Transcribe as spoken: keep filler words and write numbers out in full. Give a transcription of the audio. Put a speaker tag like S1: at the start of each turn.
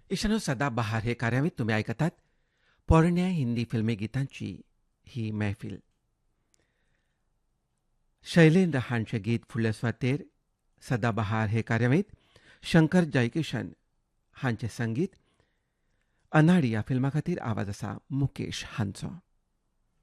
S1: इशानो सदा बहार हे कार्यावळीत तुम्ही ऐकतात पोरण्या हिंदी फिल्मी गीतांची ही मैफिल. शैलेंद्र हांचे गीत फुडल्या सुवातेर सदाबहार हे कार्यावळीत शंकर जयकिशन हांचे संगीत. अनाडी ह्या फिल्मा खातीर आवाज आसा मुकेश हांचो.